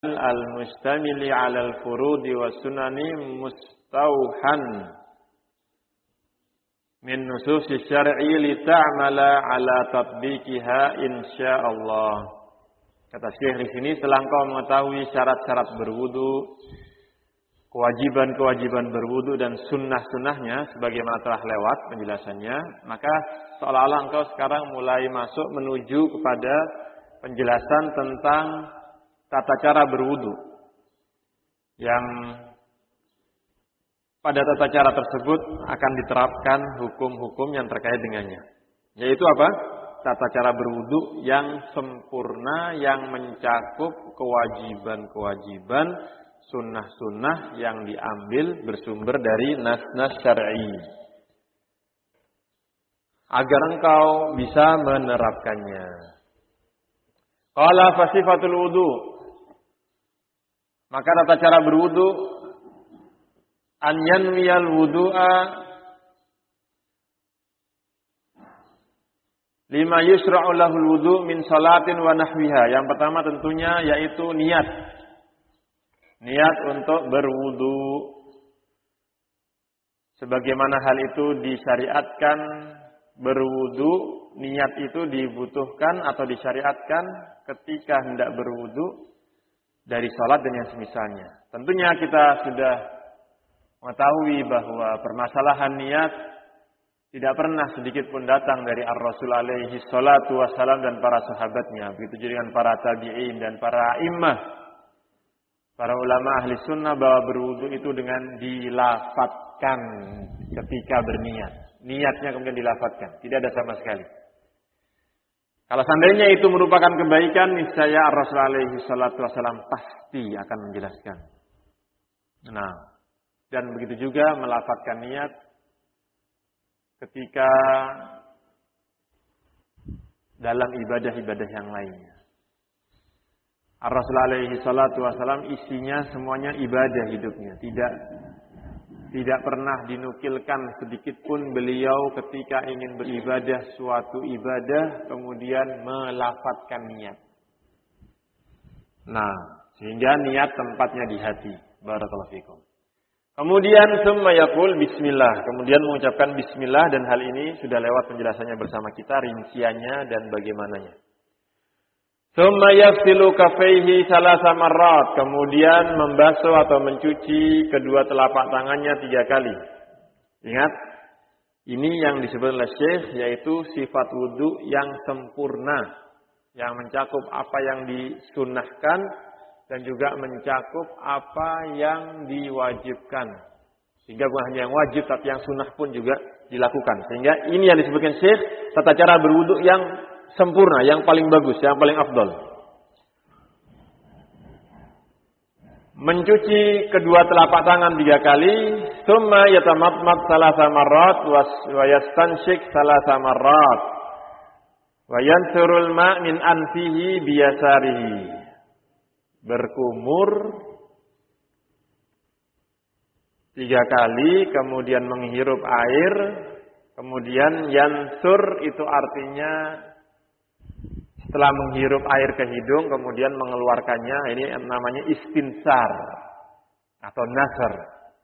al-mustamili 'alal furudi was sunani mustauhan min nususi syar'i li ta'mala 'ala tatbiqiha insyaallah. Kata Syekh di sini, setelah engkau mengetahui syarat-syarat berwudu, kewajiban-kewajiban berwudu dan sunnah-sunnahnya sebagaimana telah lewat penjelasannya, maka seolah-olah engkau sekarang mulai masuk menuju kepada penjelasan tentang tata cara berwudu, yang pada tata cara tersebut akan diterapkan hukum-hukum yang terkait dengannya. Yaitu apa? Tata cara berwudu yang sempurna, yang mencakup kewajiban-kewajiban, sunnah-sunnah yang diambil bersumber dari nas-nas syar'i, agar engkau bisa menerapkannya. Qala fasifatul wudu, maka tata cara berwudu, an yanwiyal wudu'a lima yusra'u lahul wudu min salatin wa nahwiha. Yang pertama tentunya yaitu niat. Niat untuk berwudu. Sebagaimana hal itu disyariatkan berwudu, niat itu dibutuhkan atau disyariatkan ketika hendak berwudu dari salat dan yang semisalnya. Tentunya kita sudah mengetahui bahwa permasalahan niat tidak pernah sedikit pun datang dari Ar-Rasul alaihi salatu wassalam dan para sahabatnya. Begitu juga dengan para tabi'in dan para immah, para ulama ahli sunnah, bahwa berwudu itu dengan dilafatkan ketika berniat. Niatnya kemudian dilafatkan, tidak ada sama sekali. Kalau seandainya itu merupakan kebaikan, niscaya Ar-Rasul alaihi salatu wassalam pasti akan menjelaskan. Nah, dan begitu juga melafatkan niat ketika dalam ibadah-ibadah yang lainnya. Ar-Rasul alaihi salatu wassalam isinya semuanya ibadah hidupnya. Tidak pernah dinukilkan sedikit pun beliau ketika ingin beribadah suatu ibadah kemudian melafatkan niat. Nah, sehingga niat tempatnya di hati. Barakallahu fikum. Kemudian summa yaqul bismillah, kemudian mengucapkan bismillah, dan hal ini sudah lewat penjelasannya bersama kita, rinciannya dan bagaimananya. Summa yaghsilu kaffaihi salasa marrat, kemudian membasuh atau mencuci kedua telapak tangannya 3 kali. Ingat, ini yang disebut oleh Syekh yaitu sifat wudu yang sempurna, yang mencakup apa yang disunnahkan dan juga mencakup apa yang diwajibkan. Sehingga bukan hanya yang wajib, tapi yang sunnah pun juga dilakukan. Sehingga ini yang disebutkan Syekh, tata cara berwudu yang sempurna, yang paling bagus, yang paling afdal. Mencuci kedua telapak tangan 3 kali, tsumma yatamatmat salasa marrat wa yastanshik salasa marrat wa yansurul ma' min anfihi biyasarihi. Berkumur 3 kali, kemudian menghirup air, kemudian yansur itu artinya setelah menghirup air ke hidung kemudian mengeluarkannya, ini namanya istinsar atau nasr,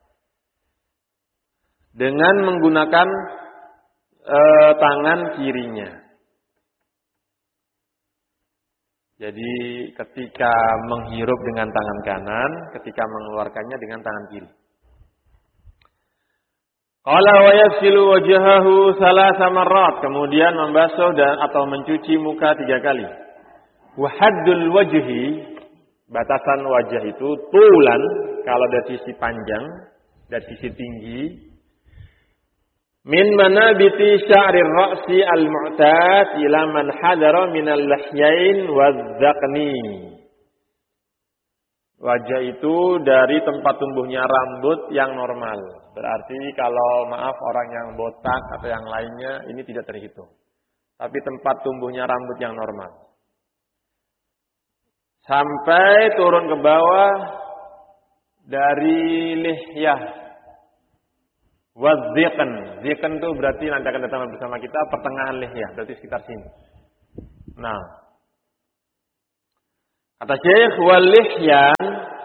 dengan menggunakan tangan kirinya. Jadi ketika menghirup dengan tangan kanan, ketika mengeluarkannya dengan tangan kiri. Qala wa yaghsilu wajhahu salasa marrat, kemudian membasuh dan atau mencuci muka 3 kali. Wa haddul wajhi, batasan wajah itu tulan, kalau dari sisi panjang, dari sisi tinggi, min manabiti sya'rir ra'si al-mu'tad ila man hadara minal lahyain wadh-dhaqni. Wajah itu dari tempat tumbuhnya rambut yang normal. Berarti kalau maaf orang yang botak atau yang lainnya ini tidak terhitung. Tapi tempat tumbuhnya rambut yang normal. Sampai turun ke bawah dari lihyah. Wadh-dhiqn. Dhiqn itu berarti nanti akan datang bersama kita pertengahan lihyah, berarti sekitar sini. Nah, Kata Syekh, wal lihyan,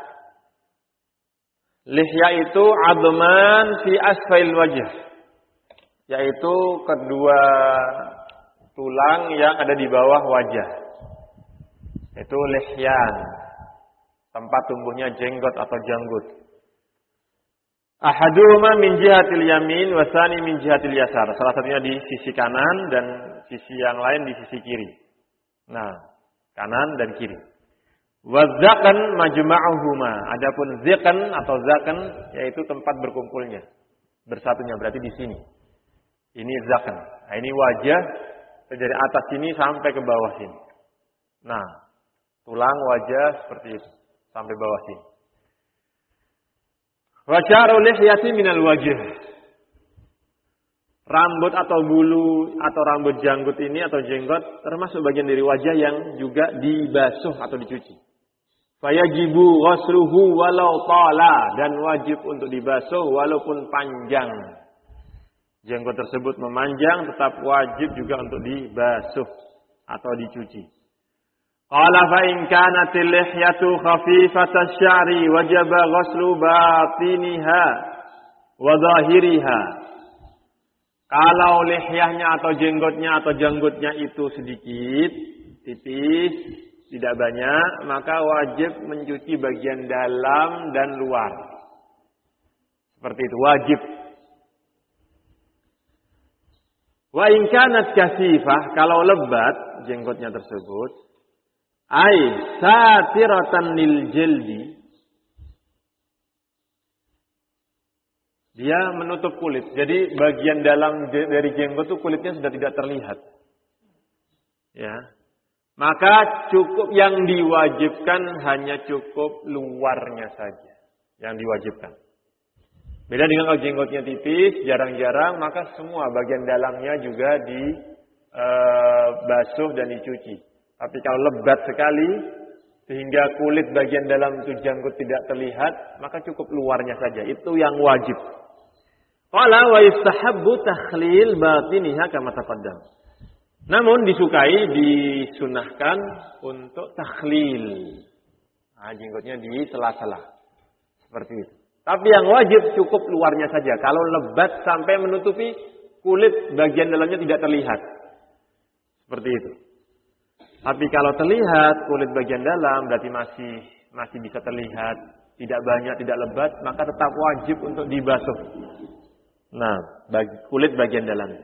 lihya itu adman fi asfail wajh, yaitu kedua tulang yang ada di bawah wajah. Itu lihyan, tempat tumbuhnya jenggot atau janggut. Ahaduhuma min jihatil yamin wa tsani min jihatil yasar. Salah satunya di sisi kanan dan sisi yang lain di sisi kiri. Nah, kanan dan kiri. Wa zakan majma'uhuma. Adapun zakan atau zakan yaitu tempat berkumpulnya, bersatunya, berarti di sini. Ini zakan. Nah, ini wajah dari atas sini sampai ke bawah sini. Nah, tulang wajah seperti itu sampai bawah sini. Wa sya'ru lihyati minal wajh. Rambut atau bulu atau rambut janggut ini atau jenggot termasuk bagian dari wajah yang juga dibasuh atau dicuci. Fayajibu ghusluhu walau tala, dan wajib untuk dibasuh walaupun panjang. Jenggot tersebut memanjang tetap wajib juga untuk dibasuh atau dicuci. Qala fa in kanatil lihyatu khafifatasy sya'ri wajaba ghuslu batiniha wa zahiriha. Kalau lihyahnya atau jenggotnya atau janggutnya itu sedikit, tipis, tidak banyak, maka wajib mencuci bagian dalam dan luar. Seperti itu, wajib. Wa in kanat kasifah, kalau lebat jenggotnya tersebut, ai satiratan lil jildi, dia menutup kulit. Jadi bagian dalam dari jenggot itu kulitnya sudah tidak terlihat. Ya. Maka cukup yang diwajibkan hanya cukup luarnya saja yang diwajibkan. Beda dengan kalau jenggotnya tipis, jarang-jarang, maka semua bagian dalamnya juga dibasuh dan dicuci. Tapi kalau lebat sekali sehingga kulit bagian dalam itu janggut tidak terlihat, maka cukup luarnya saja. Itu yang wajib. Qala wa yustahabbu takhlil batiniha kama taqaddam. Namun disukai, disunahkan untuk takhlil. Nah, jenggotnya di sela-sela. Seperti itu. Tapi yang wajib cukup luarnya saja. Kalau lebat sampai menutupi kulit bagian dalamnya tidak terlihat. Seperti itu. Tapi kalau terlihat kulit bagian dalam berarti masih bisa terlihat, tidak banyak, tidak lebat, maka tetap wajib untuk dibasuh. Nah, kulit bagian dalam.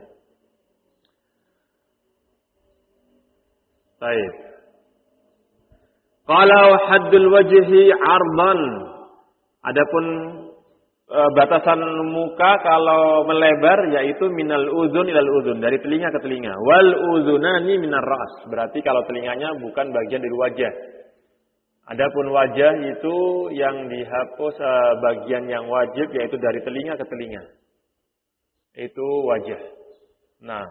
Baik. Kalau haddul wajhi 'ardan. Adapun batasan muka kalau melebar yaitu minal uzun ilal uzun, dari telinga ke telinga. Wal uzunani minar ras, berarti kalau telinganya bukan bagian dari wajah. Adapun wajah itu yang dihapus bagian yang wajib yaitu dari telinga ke telinga. Itu wajah. Nah,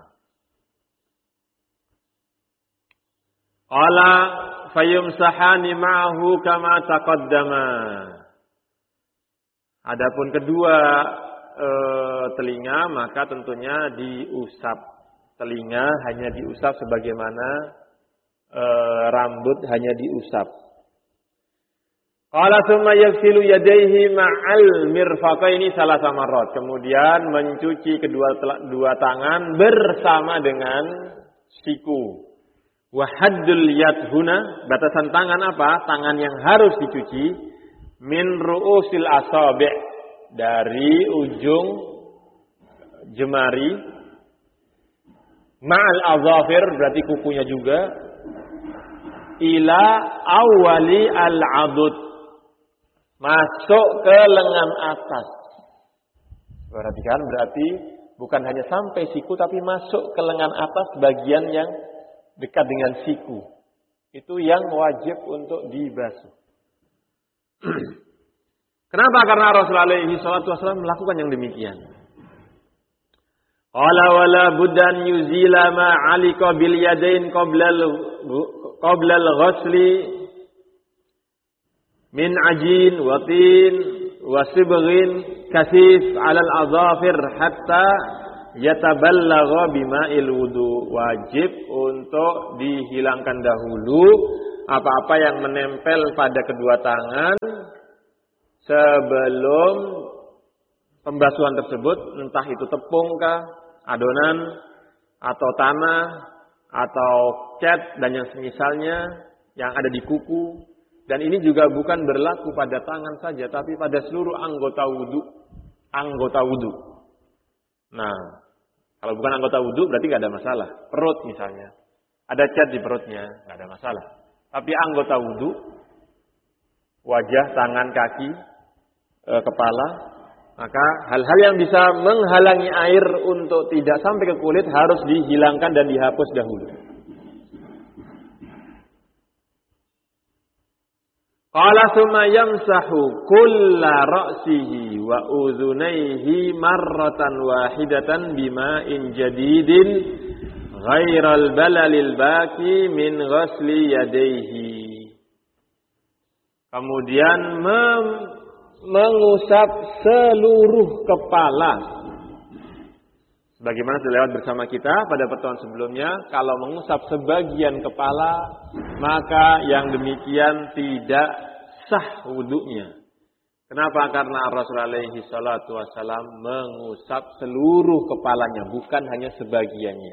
qala fayumsahani ma'ahu kama taqaddama. Adapun kedua telinga maka tentunya diusap. Telinga hanya diusap sebagaimana rambut hanya diusap. Qala tsumma yaghsilu yadayhi ma'al mirfaqaini salasa marrat. Kemudian mencuci kedua tangan bersama dengan siku. Wa haddul yad huna, batasan tangan apa? Tangan yang harus dicuci min ru'usil asabi', dari ujung jemari, ma'al azafir, berarti kukunya juga, ila awali al-adud, masuk ke lengan atas. Perhatikan, berarti bukan hanya sampai siku tapi masuk ke lengan atas bagian yang dekat dengan siku. Itu yang wajib untuk dibasuh. Kenapa? Karena Rasulullah alaihi salatu wasallam melakukan yang demikian. Qala wala buddan yuzila ma 'alika bil yadain qabla al-ghusli min ajin wa tin wa sibghin kasif 'ala al-azafir hatta yataballagha bima'il wudu. Wajib untuk dihilangkan dahulu apa-apa yang menempel pada kedua tangan sebelum pembasuhan tersebut, entah itu tepung kah, adonan, atau tanah, atau cat dan yang semisalnya yang ada di kuku. Dan ini juga bukan berlaku pada tangan saja, tapi pada seluruh anggota wudu. Anggota wudu. Nah, kalau bukan anggota wudu berarti nggak ada masalah. Perut misalnya, ada cat di perutnya, nggak ada masalah. Tapi anggota wudu, wajah, tangan, kaki, kepala, maka hal-hal yang bisa menghalangi air untuk tidak sampai ke kulit harus dihilangkan dan dihapus dahulu. Qala summa yamsahu kulla ra'sihi wa udhunayhi marratan wahidatan bima'in jadidin ghairal balalil baqi min ghasli yadayhi. Kemudian mengusap seluruh kepala. Sebagaimana sudah lewat bersama kita pada pertemuan sebelumnya, kalau mengusap sebagian kepala, maka yang demikian tidak sah wudunya. Kenapa? Karena Rasulullah alaihi salatu wasallam mengusap seluruh kepalanya, bukan hanya sebagiannya.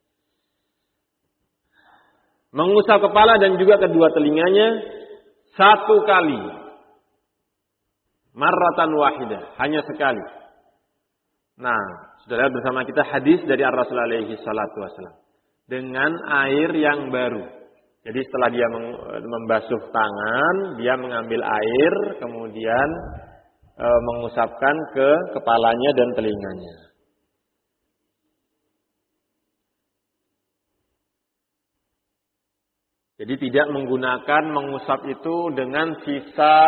Mengusap kepala dan juga kedua telinganya satu kali. Marratan wahidah, hanya sekali. Nah, sudah lihat bersama kita hadis dari Rasulullah alaihi salatu wasallam dengan air yang baru. Jadi setelah dia membasuh tangan, dia mengambil air, kemudian mengusapkan ke kepalanya dan telinganya. Jadi tidak menggunakan mengusap itu dengan sisa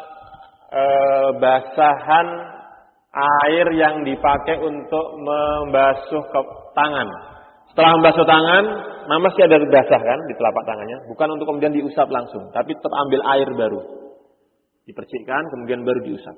basahan air yang dipakai untuk membasuh ke tangan. Setelah membasuh tangan, masih ada basah kan di telapak tangannya, bukan untuk kemudian diusap langsung, tapi tetap ambil air baru, dipercikkan kemudian baru diusap.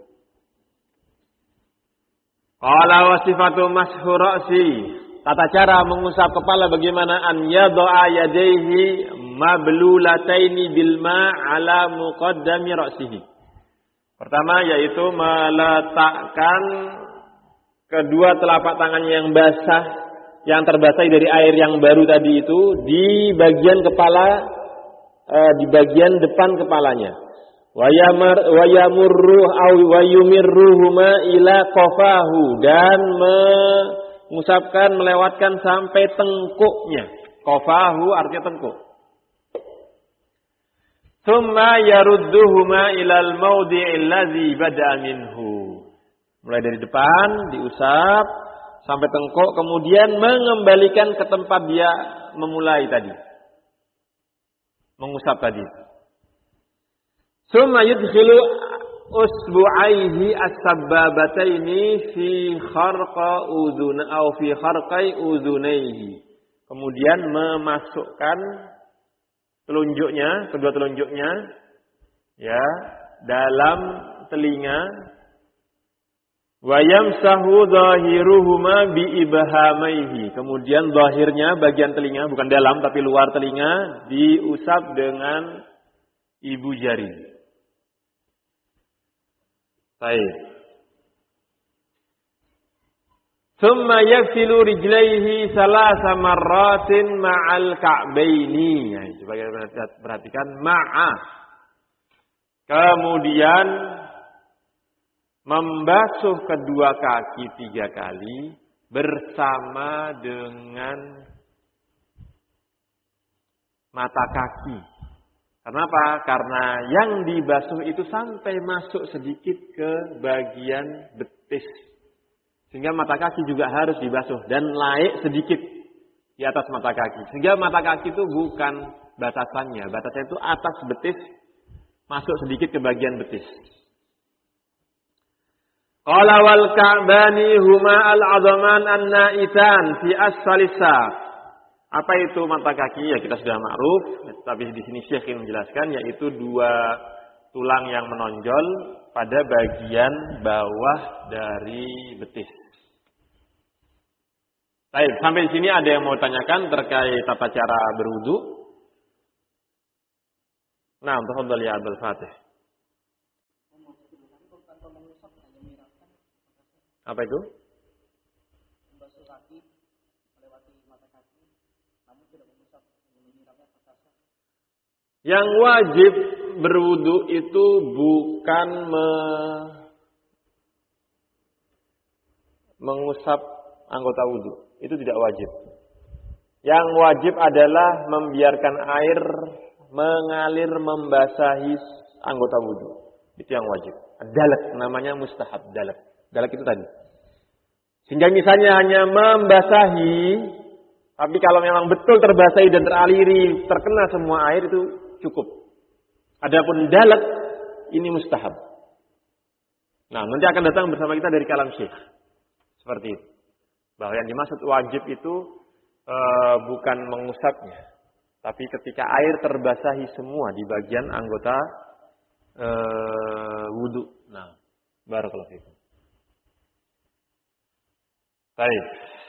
Qala wa sifatu mashu ra'si, tata cara mengusap kepala bagaimana? An yad'a yadayhi mablulataini bil ma' ala muqaddami ra'sihi. Pertama yaitu meletakkan kedua telapak tangannya yang basah, yang terbasahi dari air yang baru tadi itu di bagian kepala, di bagian depan kepalanya. Wa yumirruhuma ila qafahu, dan mengusapkan melewatkan sampai tengkuknya. Qafahu artinya tengkuk. Tsumma yarudduhuma ilal mawdi'il ladzi bada'a minhu. Mulai dari depan diusap sampai tengkuk, kemudian mengembalikan ke tempat dia memulai tadi. Mengusap tadi. Tsumma yudkhilu usbu'aihi as-sabbabataini fi kharqa udhun aw fi kharqai udhunaihi. Kemudian memasukkan telunjuknya, kedua telunjuknya ya, dalam telinga. Wa yamsahu zahiruhuma bi ibhamaihi. Kemudian zahirnya, bagian telinga, bukan dalam tapi luar telinga, diusap dengan ibu jari. Baik. Tsumma yaghsilu rijlaihi salasa marratin ma'al ka'baini. Ya, coba kita perhatikan ma'a. Kemudian membasuh kedua kaki 3 kali bersama dengan mata kaki. Kenapa? Karena yang dibasuh itu sampai masuk sedikit ke bagian betis. Sehingga mata kaki juga harus dibasuh dan naik sedikit di atas mata kaki. Sehingga mata kaki itu bukan batasannya. Batasannya itu atas betis, masuk sedikit ke bagian betis. Qala wal ka'bani huma al-'adhaman an-na'itan fi asfalis saq. Apa itu mata kaki? Ya kita sudah ma'ruf, tapi di sini Syekh ingin menjelaskan, yaitu 2 tulang yang menonjol pada bagian bawah dari betis. Baik, sampai di sini ada yang mau tanyakan terkait tata cara berwudu? Nah, tafadhal ya Abdul Fatih. Apa itu? Yang wajib berwudu itu bukan mengusap anggota wudu. Itu tidak wajib. Yang wajib adalah membiarkan air mengalir membasahi anggota wudu. Itu yang wajib. Dalak namanya mustahab. Dalak itu tadi. Sehingga misalnya hanya membasahi, tapi kalau memang betul terbasahi dan teraliri, terkena semua air itu cukup. Adapun dalak ini mustahab. Nah, nanti akan datang bersama kita dari kalam Syekh. Seperti itu. Bahwa yang dimaksud wajib itu bukan mengusapnya, tapi ketika air terbasahi semua di bagian anggota wudu. Nah, barakallahu fikum. Baik.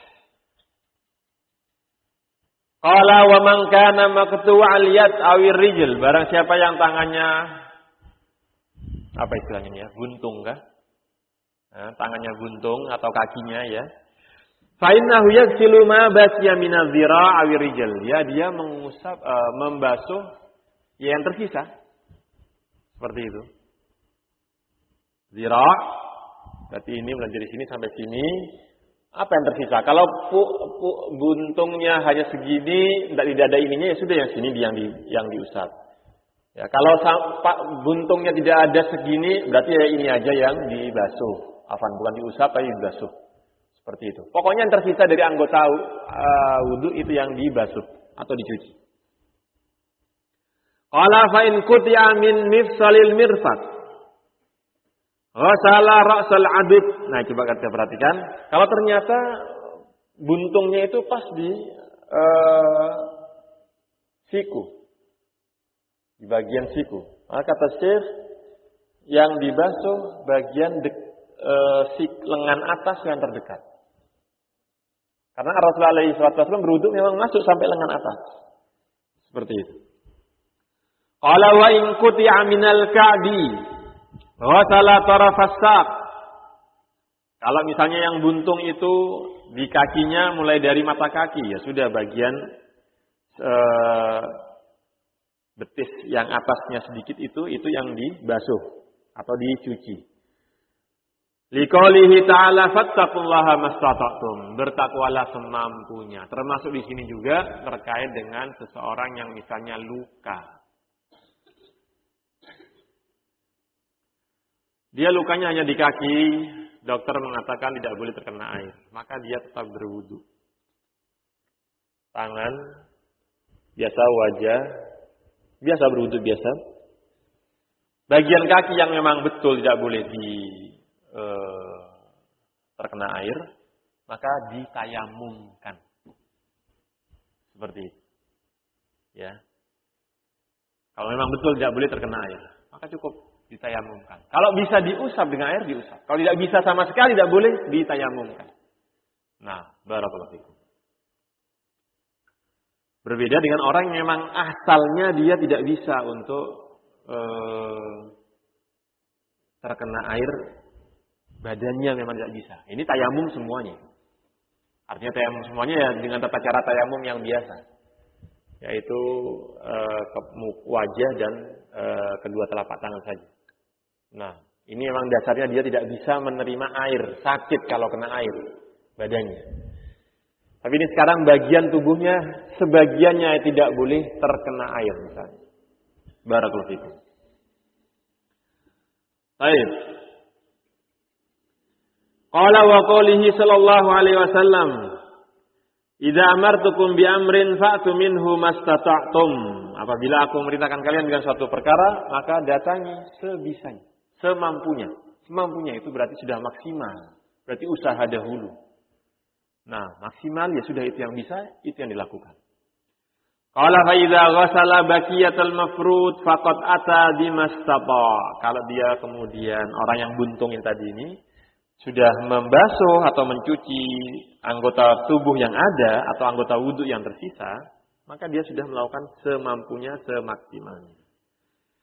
Qala wa man kana maqtu'al yad awir rijl, barang siapa yang tangannya apa istilahnya ya? Buntung kah? Nah, tangannya buntung atau kakinya ya. Fa innahu yaghsilu ma baqiya min adh-dhira' awir rijl. Dia mengusap membasuh yang tersisa. Seperti itu. Dhira' berarti ini mulai dari sini sampai sini. Apa yang tersisa? Kalau buntungnya hanya segini, tidak ada ininya, ya sudah yang sini yang diusap. Ya, kalau buntungnya tidak ada segini, berarti ya ini aja yang dibasuh. Bukan diusap, tapi dibasuh. Seperti itu. Pokoknya yang tersisa dari anggota wudu itu yang dibasuh atau dicuci. Qala fa in qutiya min mifsalil mirfaq ghasala ra'sal 'abid. Nah, coba kita perhatikan. Kalau ternyata buntungnya itu pas di siku. Di bagian siku. Maka kata Syekh yang dibasuh bagian lengan atas yang terdekat. Karena Rasulullah SAW berwudu memang masuk sampai lengan atas. Seperti itu. Qala wa in quti'a minal ka'bi ghasala tarafas saq. Kalau misalnya yang buntung itu di kakinya mulai dari mata kaki, ya sudah bagian betis yang atasnya sedikit itu yang dibasuh atau dicuci. Liqaulihi ta'ala fattaqullaha mastata'tum, bertakwalah semampunya. Termasuk di sini juga terkait dengan seseorang yang misalnya luka. Dia lukanya hanya di kaki, dokter mengatakan tidak boleh terkena air, maka dia tetap berwudu. Tangan biasa, wajah biasa, berwudu biasa. Bagian kaki yang memang betul tidak boleh terkena air, maka ditayamumkan. Seperti itu. Ya. Kalau memang betul tidak boleh terkena air, maka cukup ditayamumkan. Kalau bisa diusap dengan air, diusap. Kalau tidak bisa sama sekali, tidak boleh ditayamumkan. Nah, barakallahu fikum. Berbeda dengan orang yang memang asalnya dia tidak bisa untuk terkena air, badannya memang tidak bisa. Ini tayamum semuanya. Artinya tayamum semuanya ya dengan tata cara tayamum yang biasa, yaitu wajah dan kedua telapak tangan saja. Nah, ini memang dasarnya dia tidak bisa menerima air, sakit kalau kena air badannya. Tapi ini sekarang bagian tubuhnya sebagiannya tidak boleh terkena air misalnya. Barakallahu fikum. Baik. Qala wa qawlihi sallallahu alaihi wasallam, "Idza amartukum bi amrin fa'tu minhu mastata'tum." Apabila aku memerintahkan kalian dengan suatu perkara, maka datangi sebisanya, semampunya. Semampunya itu berarti sudah maksimal, berarti usaha dahulu. Nah, maksimal ya sudah, itu yang bisa, itu yang dilakukan. Qala fa idza ghasala baqiyatal mafrud faqad ata bimastata. Kalau dia kemudian orang yang buntungin tadi ini sudah membasuh atau mencuci anggota tubuh yang ada atau anggota wudhu yang tersisa, maka dia sudah melakukan semampunya, semaksimalnya.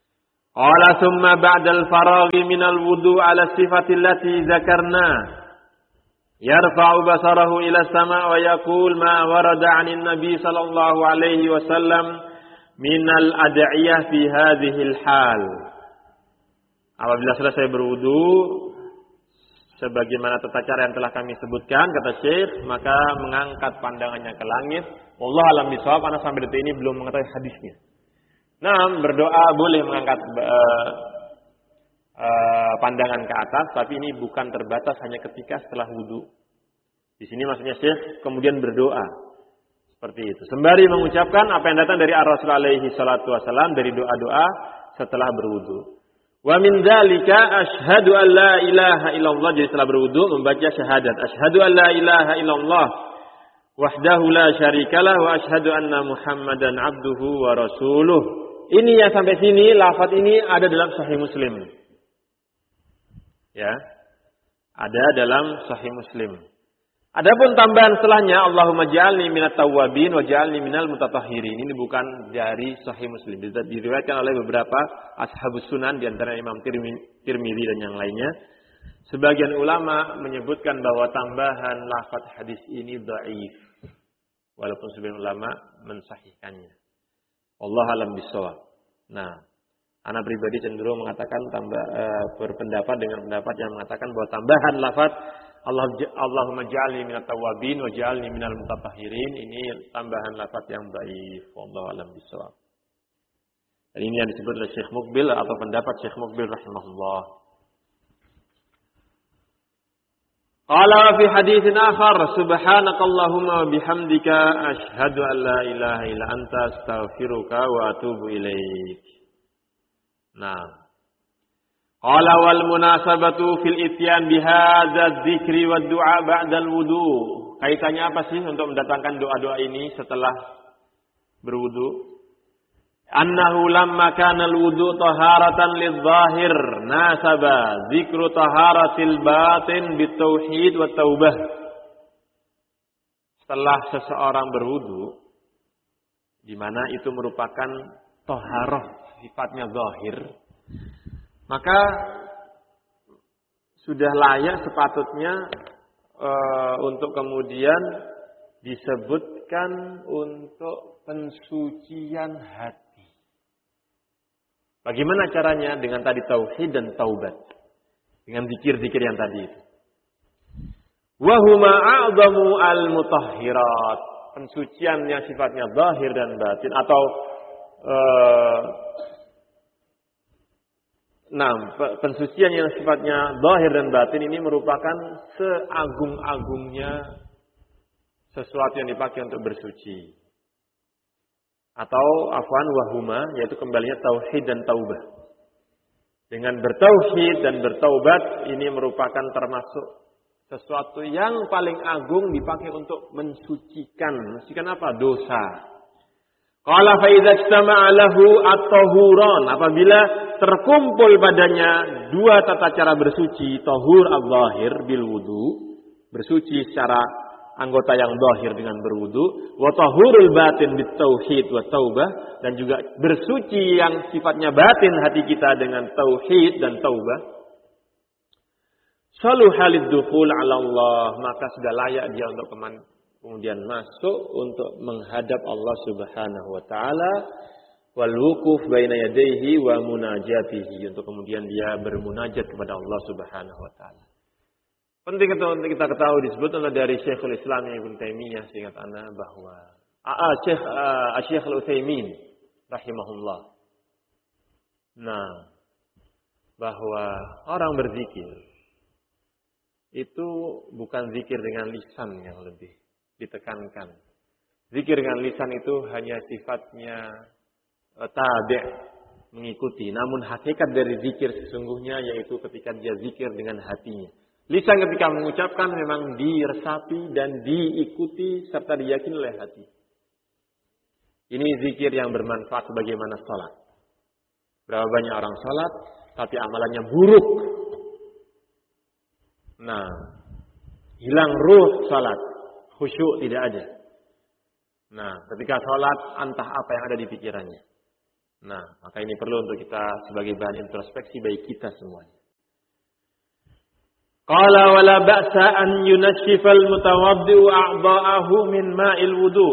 Qala thumma ba'dal faraghi minal wudu' ala sifati allati dzakarna yarfa'u basarahu ila sama' wa yaqul ma warada 'anil nabi sallallahu alaihi wasallam minal ad'iyah fi hadhil hal. Apabila selesai berwudu sebagaimana tata cara yang telah kami sebutkan, kata Syekh, maka mengangkat pandangannya ke langit. Wallahu a'lam bishawab, ana sampai detik ini belum mengetahui hadisnya. Nah, berdoa boleh mengangkat pandangan ke atas, tapi ini bukan terbatas hanya ketika setelah wudu. Di sini maksudnya Syekh kemudian berdoa seperti itu. Sembari mengucapkan apa yang datang dari Rasul alaihi salatu wasallam dari doa-doa setelah berwudu. Wa min dzalika asyhadu an la ilaha illallah, jadi setelah berwudu membaca syahadat. Asyhadu an la ilaha illallah wahdahu la syarikalah wa asyhadu anna Muhammadan abduhu wa rasuluh. Ini yang sampai sini, lafaz ini ada dalam Sahih Muslim. Ya. Ada dalam Sahih Muslim. Adapun tambahan setelahnya, Allahumma ja'alni minat tawwabin wa ja'alni minal mutatahhirin. Ini bukan dari Sahih Muslim. Diriwayatkan oleh beberapa ashabus sunan, di antara Imam Tirmidzi dan yang lainnya. Sebagian ulama menyebutkan bahwa tambahan lafaz hadis ini dhaif. Walaupun sebagian ulama mensahihkannya. Allah alam bisawab. Nah, ana pribadi cenderung mengatakan berpendapat dengan pendapat yang mengatakan bahwa tambahan lafaz Allahumma ja'alni minat tawwabin wa ja'alni minal mutatahhirin ini tambahan lafaz yang dhaif. Wallahu alam bisawab. Dan ini yang disebut oleh Syekh Muqbil atau pendapat Syekh Muqbil rahimahullah. Qala fi haditsin akhar subhanakallahumma wa bihamdika asyhadu an la ilaha illa anta astaghfiruka wa atubu ilaik. Nah, qala wal munasabatu fil ityan bihadza dzikri wad du'a ba'dal wudu. Kaitannya apa sih untuk mendatangkan doa-doa ini setelah berwudu? Annahu lamma kana al-wudu taharatan lidh-dhahir nasaba dzikru taharatil batin bitauhid wat taubah. Setelah seseorang berwudu, di mana itu merupakan taharah sifatnya zahir, maka sudah layak sepatutnya untuk kemudian disebutkan untuk pensucian hati. Bagaimana caranya? Dengan tadi tauhid dan taubat. Dengan zikir-zikir yang tadi itu. Wa huma a'zamu al-mutahhirat. Pensucian yang sifatnya zahir dan batin atau pensucian yang sifatnya zahir dan batin ini merupakan seagung-agungnya sesuatu yang dipakai untuk bersuci. Atau afwan wahuma, yaitu kembalinya tauhid dan taubah. Dengan bertauhid dan bertaubat ini merupakan termasuk sesuatu yang paling agung dipakai untuk mensucikan. Mensucikan apa? Dosa. Qala fa idza ijtama'a lahu at-tahuran, apabila terkumpul padanya dua tata cara bersuci, tahur adz-dzahir bil wudu, bersuci secara anggota yang zahir dengan berwudu, wa tahurul batin bit tauhid wa taubah, dan juga bersuci yang sifatnya batin hati kita dengan tauhid dan taubah. Saluhalid dukhul 'ala Allah, maka sudah layak dia untuk kemudian masuk untuk menghadap Allah Subhanahu wa taala, wal wuquf baina yadayhi wa munajatihi, untuk kemudian dia bermunajat kepada Allah Subhanahu wa taala. Penting untuk kita ketahui disebut dari Syekhul Islam Ibnu Taimiyah, seingat ana bahwa Syekh Al-Utsaimin rahimahullah. Nah, bahwa orang berzikir itu bukan zikir dengan lisan yang lebih ditekankan. Zikir dengan lisan itu hanya sifatnya tabi', mengikuti. Namun hakikat dari zikir sesungguhnya yaitu ketika dia zikir dengan hatinya. Lisan ketika mengucapkan memang diresapi dan diikuti serta diyakini oleh hati. Ini zikir yang bermanfaat sebagaimana salat. Berapa banyak orang salat tapi amalannya buruk. Nah, hilang ruh salat, khusyuk tidak ada. Nah, ketika salat entah apa yang ada di pikirannya. Nah, maka ini perlu untuk kita sebagai bahan introspeksi bagi kita semuanya. Qala wala ba'sa an yunashifal mutawaddi'u a'dha'ahu min ma'il wudu'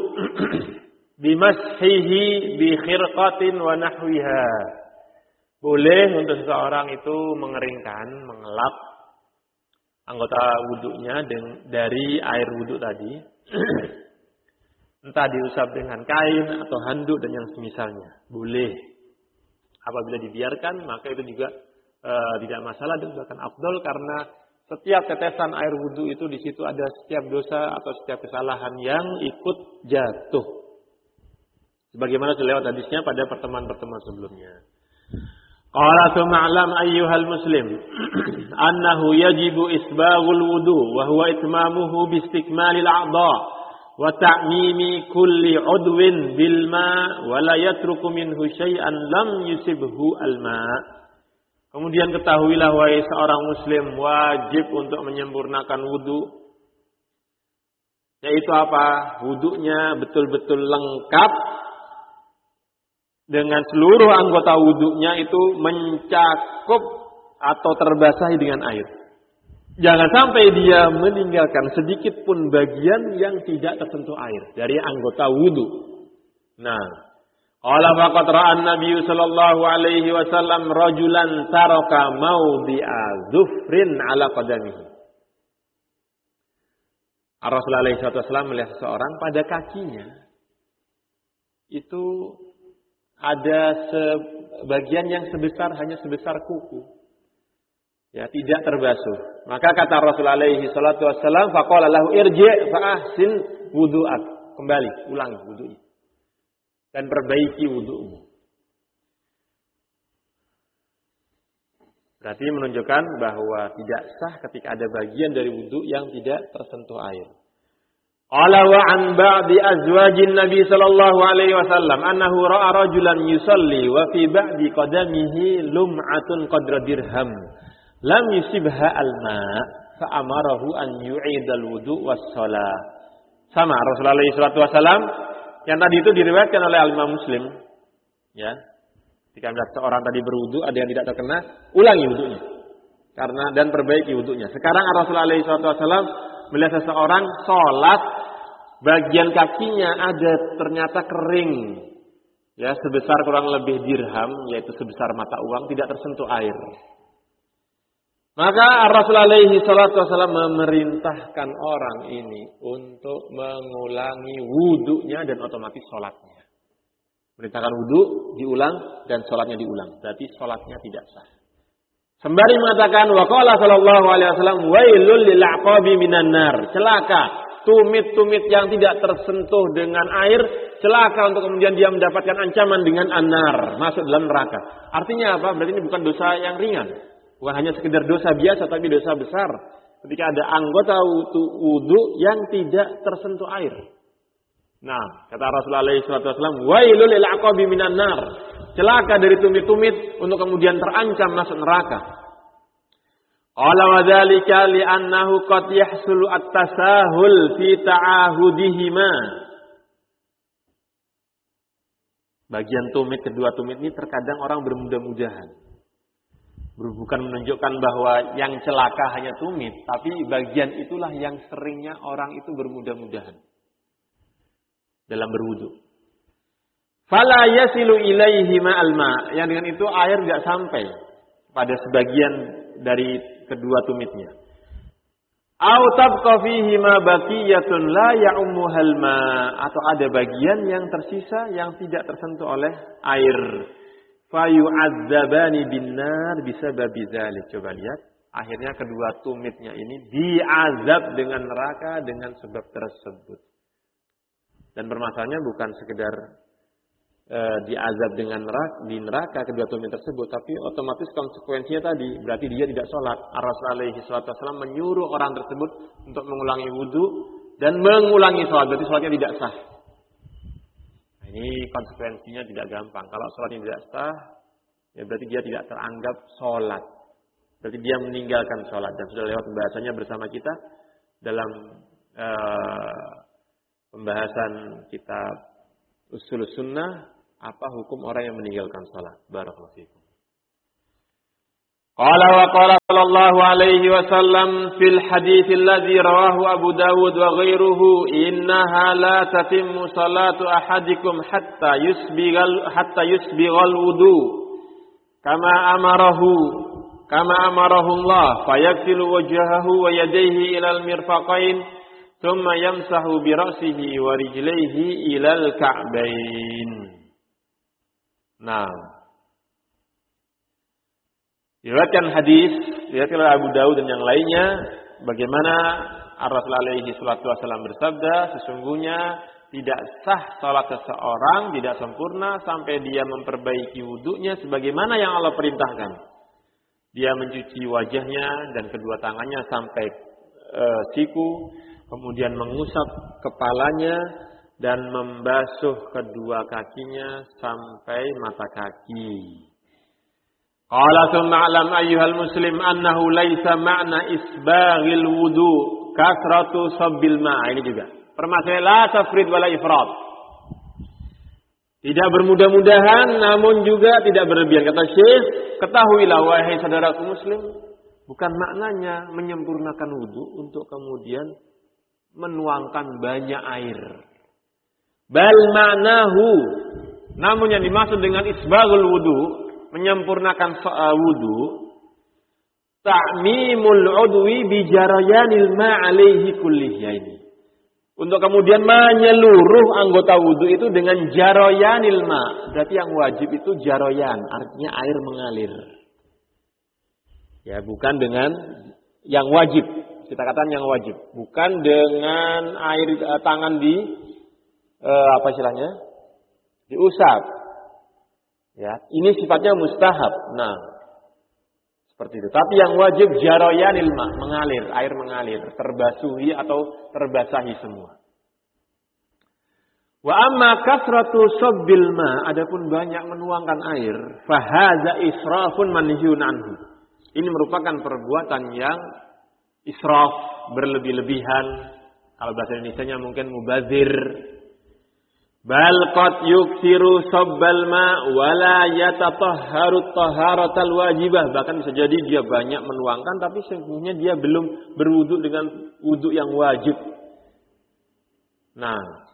bimashihi bi khirqatin wa nahwiha. Boleh untuk seseorang itu mengeringkan, mengelap anggota wudunya dari air wudu tadi. Entah diusap dengan kain atau handuk dan yang semisalnya. Boleh. Apabila dibiarkan, maka itu juga tidak masalah dan bahkan afdal, karena setiap tetesan air wudu itu di situ ada setiap dosa atau setiap kesalahan yang ikut jatuh. Sebagaimana sudah lewat hadisnya pada pertemuan-pertemuan sebelumnya. Qala ma'lam ayyuhal muslim annahu yajibu isbaghul wudu wa huwa itmamuhu bi istikmalil a'dha wa ta'mimi kulli 'udwin bil ma' wa la yatruku minhu syai'an lam yusibhu al ma'. Kemudian ketahuilah wahai seorang muslim, wajib untuk menyempurnakan wudu. Yaitu apa? Wudunya betul-betul lengkap dengan seluruh anggota wudunya itu mencakup atau terbasahi dengan air. Jangan sampai dia meninggalkan sedikit pun bagian yang tidak tersentuh air dari anggota wudu. Nah, qala faqad ra'a an-nabiy sallallahu alaihi wasallam rajulan taraka mawdi'a dhufrin ala qadamihi. Rasulullah alaihi wasallam melihat seseorang pada kakinya itu ada sebagian yang hanya sebesar kuku. Ya, tidak terbasuh. Maka kata Rasulullah alaihi salatu wasallam, faqala lahu irji' fa ahsin wudu'ak. Kembali, ulangi wudu'nya. Dan perbaiki wudu'mu. Berarti menunjukkan bahwa tidak sah ketika ada bagian dari wudu yang tidak tersentuh air. Qala wa an ba'di azwajin Nabi sallallahu alaihi wasallam annahu ra'a rajulan yusalli wa fi ba'di qadamihi lum'atun qadra dirham lam yusibha al-ma' fa amarahu an yu'idal wudu was shalah. Sama Rasulullah alaihi salatu wasallam yang tadi itu diriwayatkan oleh Imam Muslim, ya. Jika melihat seorang tadi berwudu ada yang tidak terkena, ulangi wudunya. Dan perbaiki wudunya. Sekarang Rasulullah alaihi wasallam melihat seseorang sholat, bagian kakinya ada ternyata kering, ya, sebesar kurang lebih dirham, yaitu sebesar mata uang, tidak tersentuh air. Maka Rasulullah alaihi wasallam memerintahkan orang ini untuk mengulangi wudunya dan otomatis sholatnya. Perintahkan wudu diulang dan sholatnya diulang. Berarti sholatnya tidak sah. Sembari mengatakan waqala sallallahu alaihi wasallam wailul lil aqabi minan nar. Celaka tumit-tumit yang tidak tersentuh dengan air, celaka untuk kemudian dia mendapatkan ancaman dengan an-nar, masuk dalam neraka. Artinya apa? Berarti ini bukan dosa yang ringan. Bukan hanya sekedar dosa biasa tapi dosa besar. Ketika ada anggota wudu yang tidak tersentuh air. Nah, kata Rasulullah SAW, wailul lil aqabi minan nar. Celaka dari tumit-tumit untuk kemudian terancam masuk neraka. Qala wa dzalika li'annahu qad yahsulu at-tasahul fi ta'ahudihima. Bagian tumit, kedua tumit ini terkadang orang bermudah-mudahan. Bukan menunjukkan bahwa yang celaka hanya tumit, tapi bagian itulah yang seringnya orang itu bermudah-mudahan dalam berwudu. Fala yasilu ilaihi ma'al ma', yang dengan itu air tidak sampai pada sebagian dari kedua tumitnya. Au tabqa fihi ma baqiyatun la ya'ummuhal ma', atau ada bagian yang tersisa yang tidak tersentuh oleh air. Fa yu'adzabani binnar bisababi dzalik. Coba lihat, akhirnya kedua tumitnya ini diazab dengan neraka dengan sebab tersebut. Dan permasalahannya bukan sekedar diazab dengan neraka kedua tumit tersebut, tapi otomatis konsekuensinya tadi berarti dia tidak sholat. Rasulullah SAW menyuruh orang tersebut untuk mengulangi wudu dan mengulangi sholat, berarti sholatnya tidak sah. Nah, ini konsekuensinya tidak gampang. Kalau sholatnya tidak sah, ya berarti dia tidak teranggap sholat. Berarti dia meninggalkan sholat. Dan sudah lewat pembahasannya bersama kita dalam pembahasan kitab Ushul Sunnah Apa hukum orang yang meninggalkan salat? Barakallahu fikum. Qala wa qala sallallahu alaihi wasallam fil hadits alladzi rawahu Abu Dawud wa ghairuhu, innaha la tatimmu salatu ahadikum hatta yusbighal wudu kama amarahu Allah fayaghsilu wajhahu wa yadayhi ilal mirfaqain thumma yamsahu bi ra'sihi wa rijlaihi ilal ka'bain. Nah, diriwayatkan hadis oleh Abu Dawud dan yang lainnya bagaimana Rasul alaihi salatu wasallam bersabda, sesungguhnya tidak sah salat seseorang, tidak sempurna sampai dia memperbaiki wudunya sebagaimana yang Allah perintahkan. Dia mencuci wajahnya dan kedua tangannya sampai siku, kemudian mengusap kepalanya dan membasuh kedua kakinya sampai mata kaki. Qala thumma alam ayyuhal muslim annahu laisa ma'na isbaghil wudu kasratu sabbil ma'. Ini juga permasalahan la tafrid wala ifrat. Tidak bermudah-mudahan namun juga tidak berlebihan. Kata Syekh, ketahuilah wahai saudaraku muslim, bukan maknanya menyempurnakan wudu untuk kemudian menuangkan banyak air. Bal ma'nahu, namun yang dimaksud dengan isbaghul wudu, menyempurnakan wudu, ta'mimul udwi bi jarayanil ma' alaihi kullihya ini. Untuk kemudian menyeluruh anggota wudu itu dengan jarayanil ma'. Berarti yang wajib itu jarayan, artinya air mengalir. Ya, bukan dengan yang wajib. Kita katakan yang wajib, bukan dengan air tangan di apa istilahnya? Diusap. Ya, ini sifatnya mustahab. Nah, seperti itu. Tapi yang wajib jarayanil ma, mengalir, air mengalir, terbasuhi atau terbasahi semua. Wa amma kasratu sabbil ma, adapun banyak menuangkan air, fa hadza israfun manhiyun anhu. Ini merupakan perbuatan yang israf, berlebih-lebihan. Kalau bahasa Indonesianya mungkin mubazir. Bal qad yuksiru sabbal ma wala yatatahharu taharatal wajibah. Bahkan bisa jadi dia banyak menuangkan tapi sesungguhnya dia belum berwudu dengan wudu yang wajib. Nah,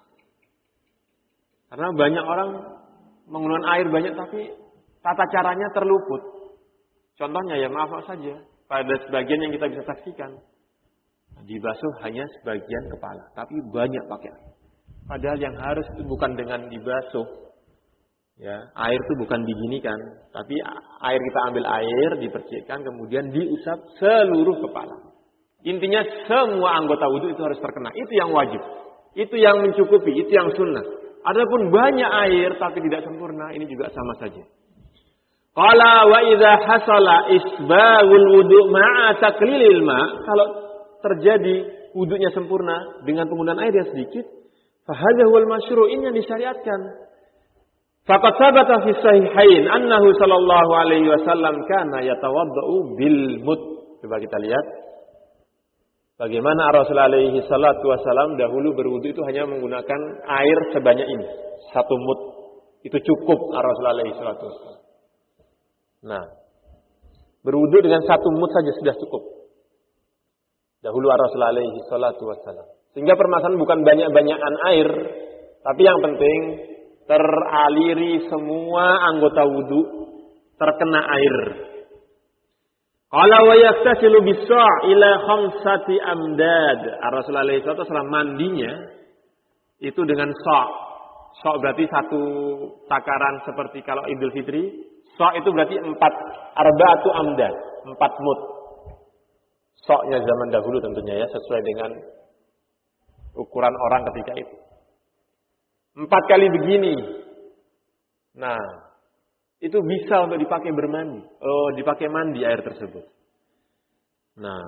karena banyak orang menggunakan air banyak tapi tata caranya terluput. Contohnya ya maaf saja, pada sebagian yang kita bisa saksikan dibasuh hanya sebagian kepala, tapi banyak pakai air. Padahal yang harus itu bukan dengan dibasuh. Ya, air itu bukan diginikan, tapi air kita ambil air, dipercikkan, kemudian diusap seluruh kepala. Intinya semua anggota wudu itu harus terkena. Itu yang wajib. Itu yang mencukupi, itu yang sunnah. Adapun banyak air tapi tidak sempurna, ini juga sama saja. Qala wa idza hasala isbaghul wudu ma'a taqlilil ma, kalau terjadi wudunya sempurna dengan penggunaan air yang sedikit, fa hadza huwal masyru', ini yang disyariatkan. Faqad sabata fi sahihain annahu sallallahu alaihi wasallam kana yatawaddau bil mud. Coba kita lihat bagaimana Rasulullah alaihi salatu wasallam dahulu berwudu itu hanya menggunakan air sebanyak ini, 1 mud. Itu cukup Rasulullah alaihi salatu wasallam. Nah, berwudu dengan 1 mud saja sudah cukup. Dahulu Rasulullah alaihi salatu wasallam. Sehingga permasalahan bukan banyak-banyakan air, tapi yang penting teraliri semua anggota wudu, terkena air. Qala wa yaktasilu bis-sa' ila 5 amdad. Rasulullah alaihi salatu wasallam mandinya itu dengan sa'. Sa' berarti 1 takaran seperti kalau Idul Fitri. Sa' itu berarti 4 arba'atu amdad, 4 mud. Sa'-nya zaman dahulu tentunya ya, sesuai dengan ukuran orang ketika itu. 4 kali begini. Nah, itu bisa untuk dipakai bermandi. Oh, dipakai mandi air tersebut. Nah,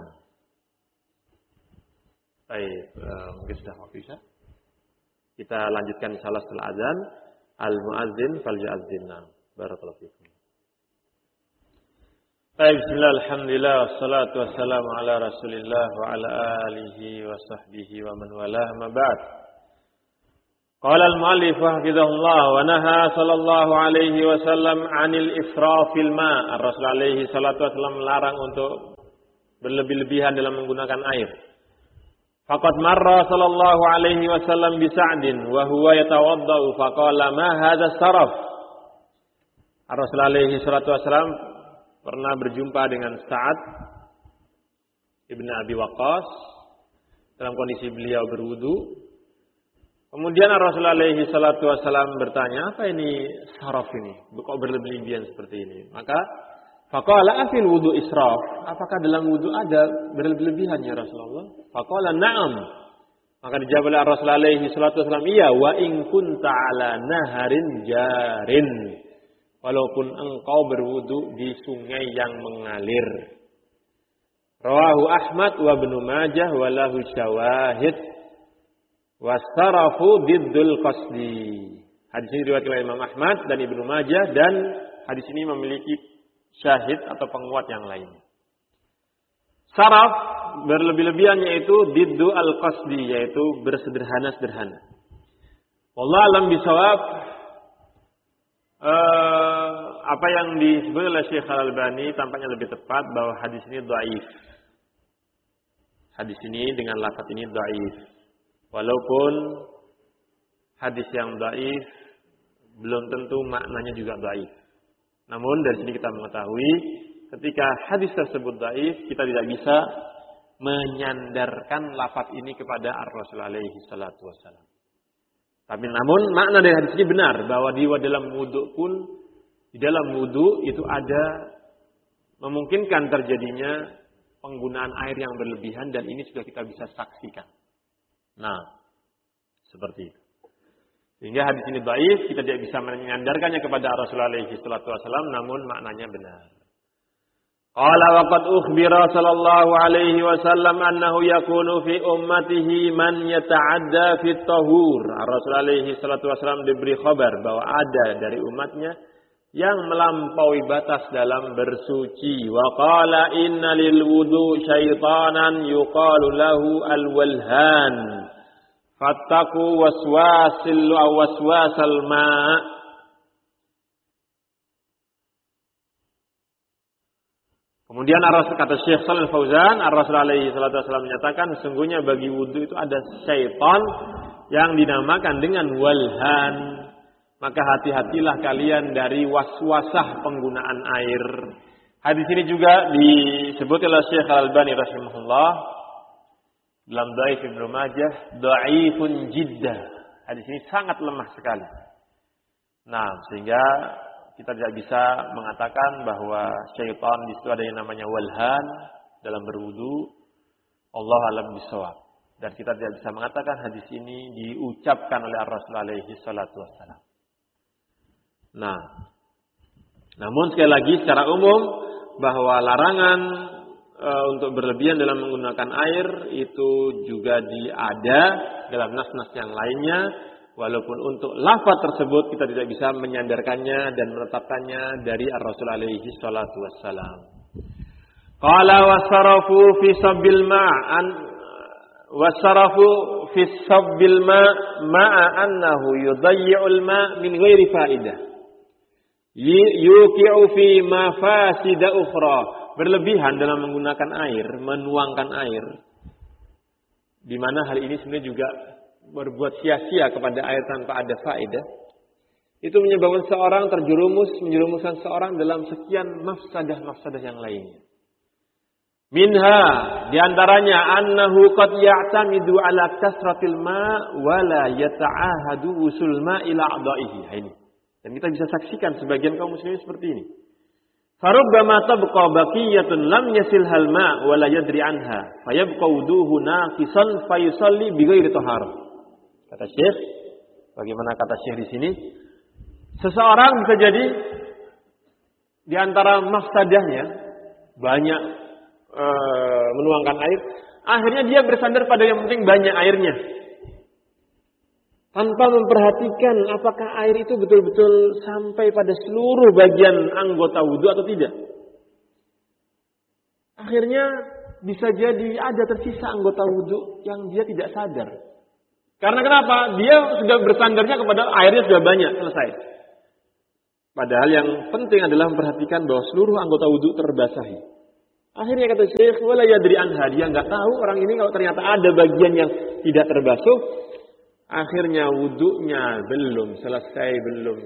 baik, mungkin sudah waktu Isya. Kita lanjutkan insyaallah setelah azan. Al-muadzin falyu'adzinna. Barakallahu fikum. Baik, bismillah, alhamdulillah, wassalatu wassalamu ala rasulillah wa ala alihi wa sahbihi wa man walah, ma ba'd. Qala al-mu'allif hafizahullah wa naha sallallahu alaihi wasallam 'anil israfil ma'. Rasul alaihi salatu wasallam melarang untuk berlebih-lebihan dalam menggunakan air. Faqad marra sallallahu alaihi wasallam bi Sa'din wa huwa yatawaddau faqala ma hadha saraf. Rasul alaihi salatu wasallam pernah berjumpa dengan Sa'ad Ibn Abi Waqqas dalam kondisi beliau berwudu. Kemudian Rasulullah alaihi salatu wasallam bertanya, apa ini saraf ini? Kok berlebihan seperti ini? Maka faqala afil wudu israf? Apakah dalam wudu ada berlebihan ya Rasulullah? Faqala na'am. Maka dijawab oleh Rasulullah alaihi salatu wasallam, iya, wa in kunta ala naharin jarin. Walaupun engkau berwudu di sungai yang mengalir. Rawahu Ahmad wa Ibnu Majah wa lahu syawahid. Wasarafu diddul qasdi. Hadis ini diriwayatkan oleh Imam Ahmad dan Ibnu Majah, dan hadis ini memiliki syahid atau penguat yang lain. Saraf berlebih-lebihan yaitu diddu al-qasdi, yaitu bersederhana-sederhana. Wallahu alam bisawab. Apa yang disebut oleh Syekh Al-Albani tampaknya lebih tepat bahwa hadis ini dhaif. Hadis ini dengan lafaz ini dhaif. Walaupun hadis yang dhaif belum tentu maknanya juga dhaif. Namun dari sini kita mengetahui ketika hadis tersebut dhaif, kita tidak bisa menyandarkan lafaz ini kepada Ar-Rasul alaihi salatu wassalam. Tapi namun makna dari hadis ini benar, bahwa di dalam wudu pun, di dalam wudu itu ada memungkinkan terjadinya penggunaan air yang berlebihan, dan ini sudah kita bisa saksikan. Nah, seperti itu. Sehingga hadis ini dhaif, kita tidak bisa menyandarkannya kepada Rasulullah alaihi salatu wasallam, namun maknanya benar. Qala wa qad ukhbira sallallahu alaihi wasallam annahu yakunu fi ummatihi man yata'adda fi tahur. Rasulullah alaihi salatu wasallam diberi kabar bahwa ada dari umatnya yang melampaui batas dalam bersuci. Wa qala inna lil wudu syaitanan yuqalu lahu al-walhan. Fattaku waswasal ma'. Kemudian kata Syekh Shalal Fauzan, Ar-Rasul alaihi salatu wasallam menyatakan sesungguhnya bagi wudu itu ada syaitan yang dinamakan dengan walhan. Maka hati-hatilah kalian dari waswasah penggunaan air. Hadis ini juga disebut oleh Syekh Al-Albani rahimahullah dalam Dhaif Ibnu Majah, dhaifun jiddah. Hadis ini sangat lemah sekali. Nah, sehingga kita tidak bisa mengatakan bahwa syaitan di situ ada yang namanya walhan dalam berwudu. Allah alam bisawab. Dan kita tidak bisa mengatakan hadis ini diucapkan oleh Rasulullah alaihi salatu wassalam. Nah, namun sekali lagi secara umum bahwa larangan untuk berlebihan dalam menggunakan air itu juga ada dalam nas-nas yang lainnya, walaupun untuk lafaz tersebut kita tidak bisa menyandarkannya dan menetapkannya dari Ar-Rasul alaihi salatu wassalam. Qala wasarafu fi sabbil ma'an wasarafu fi sabbil ma'a annahu yudayyi'ul ma' min ghairi fa'idah. Yuqi'u fi mafasida ukhra. Berlebihan dalam menggunakan air, menuangkan air, di mana hal ini sebenarnya juga berbuat sia-sia kepada air tanpa ada faedah. Itu menyebabkan seorang menjerumuskan seorang dalam sekian mafsadah yang lainnya. Minha, diantaranya annahu qad ya'tamidu ala kasratil ma' wa la yata'ahadu usul ma' ila a'dha'ihi. Ini. Dan kita bisa saksikan sebagian kaum muslimin seperti ini. Farubbama tabqa baqiyatun lam yasilhal ma' wa la yadri anha fayabqa wuduhu naqisan fayusalli bighairi taharah. Kata Syekh, bagaimana kata Syekh di sini? Seseorang bisa jadi di antara mafsadahnya banyak menuangkan air, akhirnya dia bersandar pada yang penting banyak airnya, tanpa memperhatikan apakah air itu betul-betul sampai pada seluruh bagian anggota wudu atau tidak. Akhirnya bisa jadi ada tersisa anggota wudu yang dia tidak sadar. Karena kenapa? Dia sudah bersandarnya kepada airnya sudah banyak, selesai. Padahal yang penting adalah memperhatikan bahwa seluruh anggota wudu terbasahi. Akhirnya kata Syekh, wala yadri anha, dia enggak tahu orang ini kalau ternyata ada bagian yang tidak terbasuh, akhirnya wudunya belum selesai, belum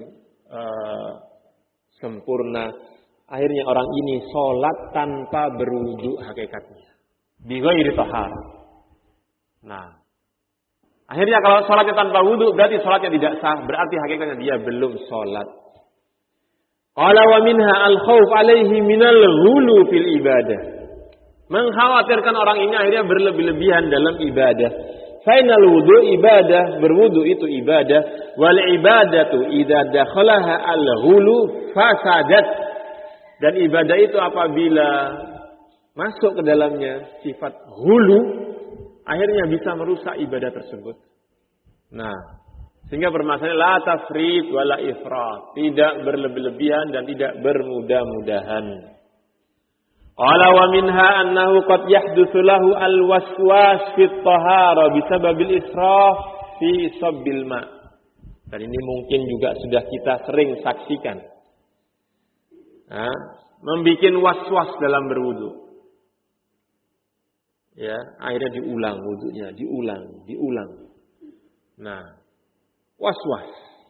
sempurna. Akhirnya orang ini sholat tanpa berwudu hakikatnya. Bighairi tahar. Nah, akhirnya kalau sholatnya tanpa wudu berarti sholatnya tidak sah, berarti hakikatnya dia belum sholat. Qala wa minha al-khawf alaihi minal ghulu fil ibadah. Mengkhawatirkan orang ini akhirnya berlebih-lebihan dalam ibadah. Fainal wudu ibadah, berwudu itu ibadah. Wal ibadatu idza dakhalaha al-ghulu fasadat. Dan ibadah itu apabila masuk ke dalamnya sifat ghulu, akhirnya bisa merusak ibadah tersebut. Nah, sehingga permasalahan la tafrid wala ifrat, tidak berlebih-lebihan dan tidak bermudah-mudahan. Qala wa minha annahu qad yahdutsu lahu al-waswas fi at-tahara bisababil israf fi sabbil ma. Dan ini mungkin juga sudah kita sering saksikan. Membikin was-was dalam berwudu. Ya, akhirnya diulang wudunya, diulang. Nah, was-was.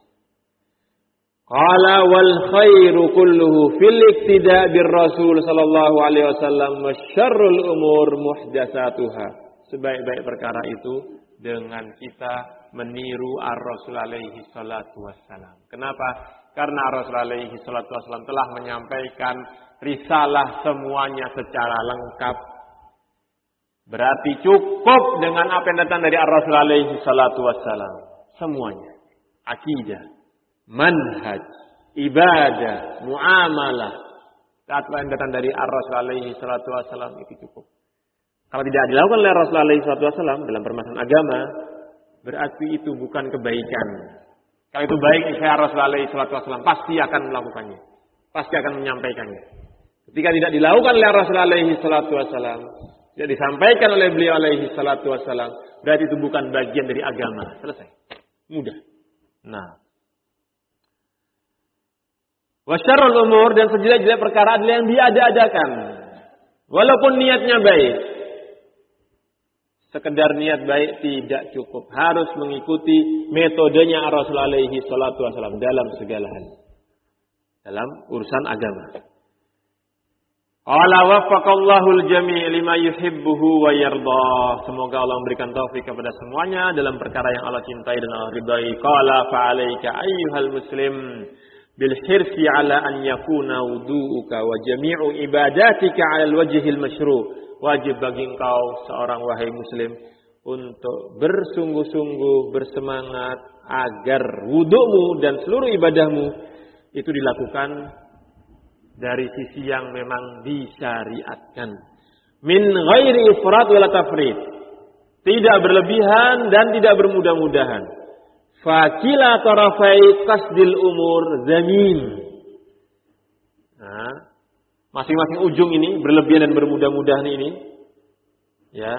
Qala wal khairu kulluhu fil iktida' bir Rasul sallallahu alaihi wasallam wa syarrul umur muhdatsatuha. Sebaik-baik perkara itu dengan kita meniru ar-Rasul alaihi salatu wassalam. Kenapa? Karena Rasul alaihi salatu wassalam telah menyampaikan risalah semuanya secara lengkap. Berarti cukup dengan apa yang datang dari ar-Rasul alaihi salatu wassalam. Semuanya. Akidah, manhaj, ibadah, muamalah. Apa yang datang dari ar-Rasul alaihi salatu wassalam itu cukup. Kalau tidak dilakukan oleh Rasul alaihi salatu wassalam dalam permasalahan agama, berarti itu bukan kebaikan. Kalau itu baik, niscaya Rasul alaihi salatu wassalam pasti akan melakukannya. Pasti akan menyampaikannya. Ketika tidak dilakukan oleh Rasul alaihi salatu wassalam, tidak disampaikan oleh beliau alaihi salatu wassalam, berarti itu bukan bagian dari agama. Selesai. Mudah. Nah. Wa syarrul umur, dan sejelek-jelek perkara adalah yang diada-adakan. Walaupun niatnya baik. Sekedar niat baik tidak cukup. Harus mengikuti metodenya Rasul alaihi salatu wasallam dalam segala hal. Dalam urusan agama. Qala waffaqallahu al-jami' lima yuhibbuhu wa yarda. Semoga Allah memberikan taufik kepada semuanya dalam perkara yang Allah cintai dan Allah ridai. Qala fa'alaika ayyuhal muslim bil hirsi ala an yakuna wudu'uka wa jami'u ibadatika 'ala al-wajhil masyru'. Wajib bagi engkau seorang wahai muslim untuk bersungguh-sungguh bersemangat agar wudu'mu dan seluruh ibadahmu itu dilakukan dari sisi yang memang disyariatkan. Min ghairi ifrat wala tafrid. Tidak berlebihan dan tidak bermudah-mudahan. Fakila tarafai qasdil umur zamin. Nah, masing-masing ujung ini berlebihan dan bermudah-mudahan ini, ya,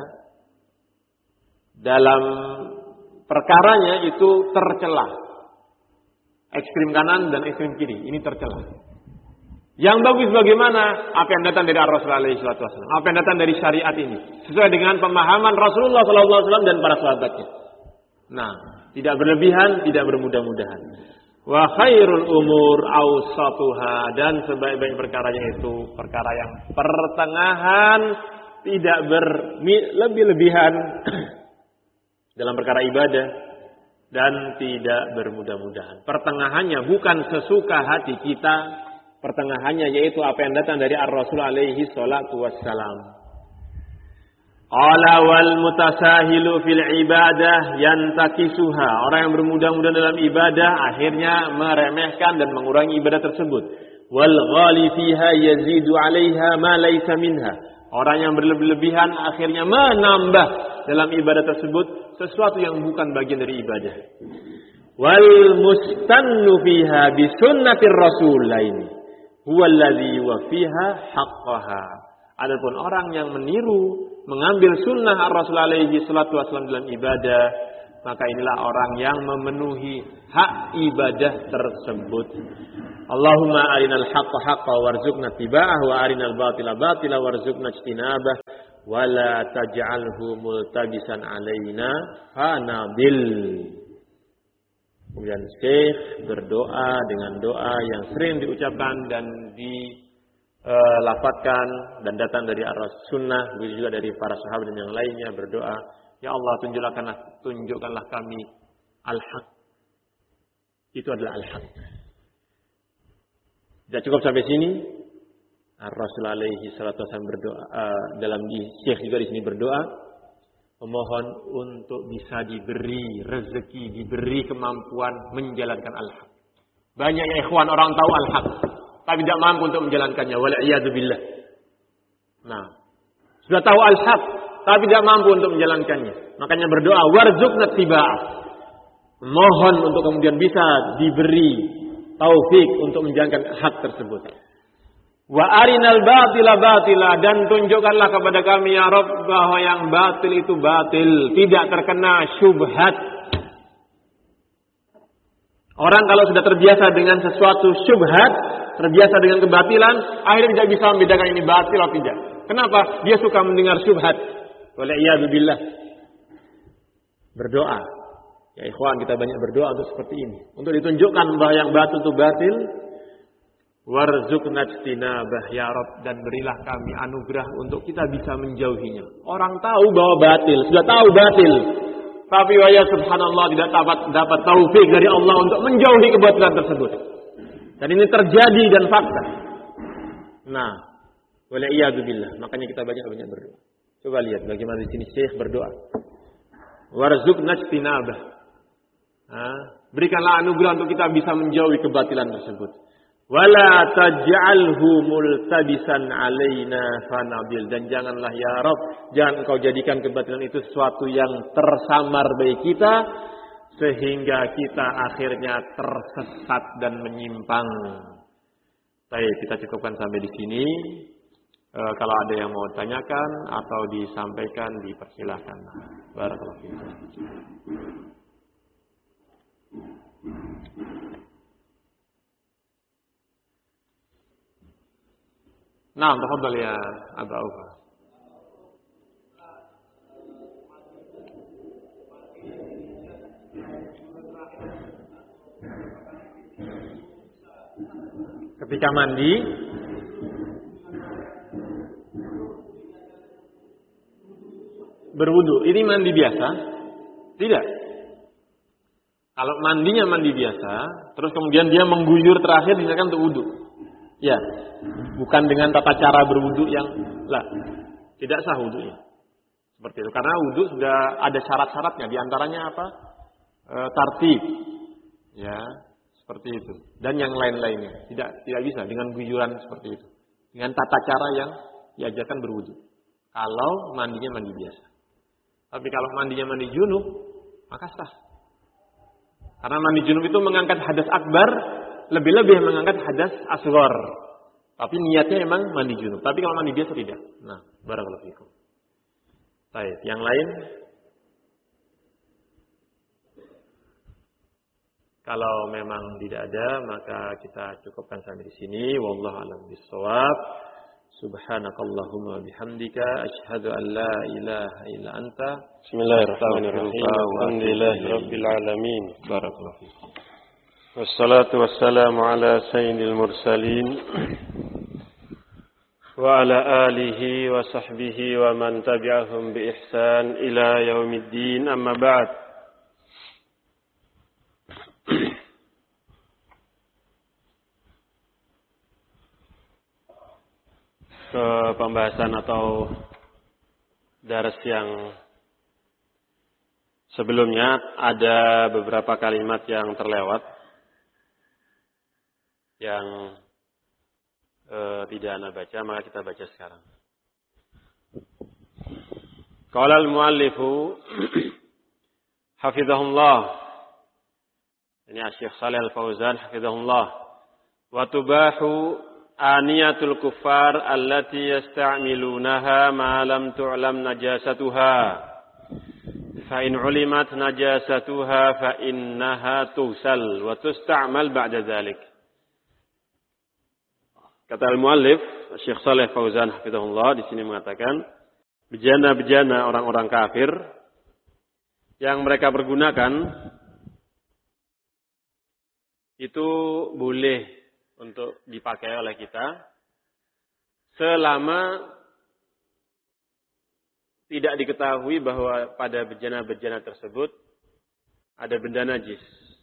dalam perkaranya itu tercela. Ekstrem kanan dan ekstrem kiri ini tercela. Yang bagus bagaimana? Apa yang datang dari Rasul alaihi salatu wasallam. Apa yang datang dari syariat ini. Sesuai dengan pemahaman Rasulullah sallallahu alaihi wasallam dan para sahabatnya. Nah, tidak berlebihan, tidak bermudah-mudahan. Wa khairul umur awsatuha, dan sebaik-baik perkaranya itu perkara yang pertengahan, tidak berlebih-lebihan dalam perkara ibadah dan tidak bermudah-mudahan. Pertengahannya bukan sesuka hati kita. Pertengahannya yaitu apa yang datang dari Ar-Rasul alaihi salatu wassalam. Qala wal mutasahilu fil ibadah yantakisuha. Orang yang bermudah-mudahan dalam ibadah akhirnya meremehkan dan mengurangi ibadah tersebut. Wal ghali fiha yazidu 'alaiha ma laysa minha. Orang yang berlebihan akhirnya menambah dalam ibadah tersebut sesuatu yang bukan bagian dari ibadah. Wal mustannu fiha bi sunnatir rasul lain. Huwallazi wa fiha haqqaha. Adapun orang yang meniru, mengambil sunnah Ar-Rasul alaihi salatu wasallam dalam ibadah, maka inilah orang yang memenuhi hak ibadah tersebut. Allahumma arinal haqqa haqqa warzuqna tiba'ah wa arinal batila batila warzuqna ijtinabah wa la taj'alhu multabisan alaina fanabil. Kemudian Syekh berdoa dengan doa yang sering diucapkan dan dilafadzkan dan datang dari Ar-Sunnah, begitu juga dari para sahabat dan yang lainnya berdoa, ya Allah tunjukkanlah kami al-haq. Itu adalah al-haq. Tidak cukup sampai sini. Rasul alaihi salatu wasallam berdoa dalam Syekh juga di sini berdoa memohon untuk bisa diberi rezeki, diberi kemampuan menjalankan al-haq. Banyak ya ikhwan orang tahu al-haq tapi tidak mampu untuk menjalankannya. Wal iyadu billah. Nah, sudah tahu al-haq tapi tidak mampu untuk menjalankannya. Makanya berdoa warzuqna tiba'ah. Mohon untuk kemudian bisa diberi taufik untuk menjalankan hak tersebut. Wa arinal batila batila, dan tunjukkanlah kepada kami ya Rabb bahwa yang batil itu batil, tidak terkena syubhat. Orang kalau sudah terbiasa dengan sesuatu syubhat, terbiasa dengan kebatilan, akhirnya tidak bisa membedakan ini batil atau tidak. Kenapa? Dia suka mendengar syubhat. Wal'iyadu billah. Berdoa. Ya ikhwan, kita banyak berdoa untuk seperti ini. Untuk ditunjukkan bahwa yang batil itu batil. Warzuqna ijtinabah ya Rabb, dan berilah kami anugerah untuk kita bisa menjauhinya. Orang tahu bahwa batil, sudah tahu batil. Tapi wa ya subhanallah tidak dapat taufik dari Allah untuk menjauhi kebatilan tersebut. Dan ini terjadi dan fakta. Nah, wal'iyadu billah. Makanya kita banyak-banyak berdoa. Coba lihat bagaimana di sini Syekh berdoa. Warzuqna ijtinabah. Berikanlah anugerah untuk kita bisa menjauhi kebatilan tersebut. Wala taj'alhu multabisan alaina fanabil, dan janganlah ya Rabb, jangan engkau jadikan kebatilan itu sesuatu yang tersamar bagi kita sehingga kita akhirnya tersesat dan menyimpang. Baik, kita cukupkan sampai di sini. Kalau ada yang mau tanyakan atau disampaikan dipersilakan. Barakallahu fiikum. Nah, tafadhal ya Abu Aufa. Ketika mandi berwudu, ini mandi biasa? Tidak. Kalau mandinya mandi biasa, terus kemudian dia mengguyur terakhir digunakan untuk wudu. Ya, bukan dengan tata cara berwudu yang tidak sah wudunya. Seperti itu. Karena wudu sudah ada syarat-syaratnya, di antaranya apa? Tartib. Ya, seperti itu. Dan yang lain-lainnya. Tidak bisa dengan guyuran seperti itu. Dengan tata cara yang diajarkan berwudu. Kalau mandinya mandi biasa. Tapi kalau mandinya mandi junub, maka sah. Karena mandi junub itu mengangkat hadas akbar, lebih-lebih mengangkat hadas asghar. Tapi niatnya memang mandi junub. Tapi kalau mandi biasa tidak. Nah, barakallahu fikum. Baik, yang lain? Kalau memang tidak ada, maka kita cukupkan sampai di sini. Wallahu a'lam bishawab. Subhanakallahumma bihamdika asyhadu an la ilaha illa anta. Bismillahirrahmanirrahim. Alhamdulillahirabbil alamin. Barakallahu fikum. Wassalatu wassalamu ala sayyidil mursalin wa ala alihi wa sahbihi wa man tabi'ahum bi ihsan ila yaumiddin, amma ba'd. Ke pembahasan atau dars yang sebelumnya ada beberapa kalimat yang terlewat yang tidak ana baca, maka kita baca sekarang. Qala al-muallifu hafizahullah, ini Syekh Shalih Al-Fauzan hafizahullah, wa tubahu aniyatul kuffar allati yasta'milunaha ma lam tu'lam najasatuha فإن علمت نجاستها فإنها تغسل وتستعمل بعد ذلك. Kata al-muallif Syekh Shalih Fauzan hafizahullah di sini mengatakan bejana-bejana orang-orang kafir yang mereka pergunakan itu boleh untuk dipakai oleh kita selama tidak diketahui bahwa pada bejana-bejana tersebut ada benda najis.